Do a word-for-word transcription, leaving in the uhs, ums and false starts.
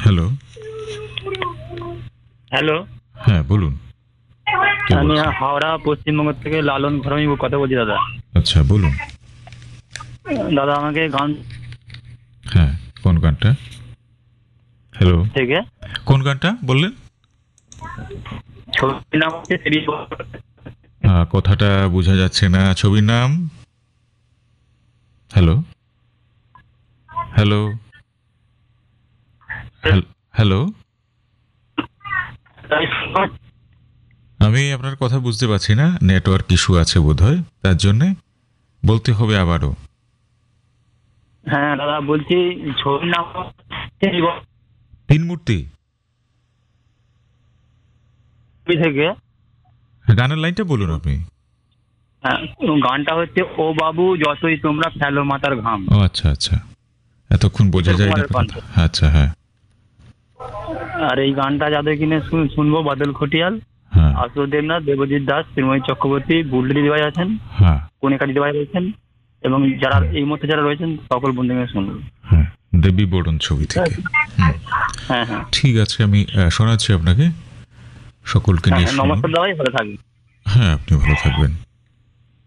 Hello. Hello. হ্যাঁ বলুন। কে আমি বলছেন? হাওড়া পশ্চিমবঙ্গ থেকে লালন ঘরমি কথা বলছি দাদা। আচ্ছা বলুন। দাদা আমাকে গান হ্যাঁ, কোন গানটা? হ্যালো। থেকে কোন গানটা বললেন? ছবির নাম হচ্ছে শ্রী। আ কথাটা বোঝা যাচ্ছে না। ছবির নাম? হ্যালো? হ্যালো? হ্যাল হ্যালো? আমি আপনার কথা বুঝতে পারছি না। নেটওয়ার্ক ইস্যু আছে বোধহয়। তার জন্যে বলতে হবে আবারও। হ্যাঁ দাদা বলছি ছবির নাম হচ্ছে তিনমূর্তি? ছবি থেকে। গানের লাইনটা বলুন আপনি। হ্যাঁ, গানটা হচ্ছে ও বাবু যতই তোমরা ফেলো মাথার ঘাম। ও আচ্ছা, আচ্ছা। এতক্ষণ বোঝা কিশোর যায়নি কুমারের কথাটা। কণ্ঠে। আচ্ছা, হ্যাঁ। আর এই গানটা যাদের কিনে শুন- শুনবো বাদল খটিয়াল, হ্যাঁ, আশুতোষ দেবনাথ, দেবজিৎ দাস, শ্রীময়ী চক্রবর্তী, বুলটি দিদিভাই আছেন, হ্যাঁ, কণিকা দিদিভাই রয়েছেন এবং যারা হুম, এই মুহূর্তে যারা রয়েছেন সকল বন্ধুকে শুনবো। হ্যাঁ। দেবী বরণ ছবি থেকে। হুম। হ্যাঁ হ্যাঁ ঠিক আছে, আমি আ শোনাচ্ছি আপনাকে। সকলকে হ্যাঁ নিয়ে হ্যাঁ, শুনুন। নমস্কার দাদাই, ভালো থাকবেন। হ্যাঁ, আপনি ভালো থাকবেন।